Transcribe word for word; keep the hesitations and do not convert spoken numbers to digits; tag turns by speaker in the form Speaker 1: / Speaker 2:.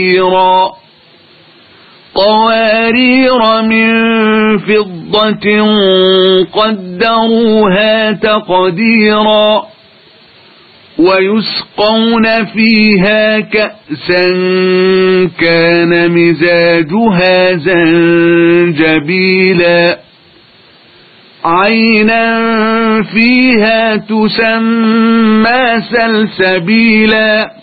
Speaker 1: قوارير من فضة قدروها تقديرا ويسقون فيها كأسا كان مزاجها زنجبيلا عينا فيها تسمى سلسبيلا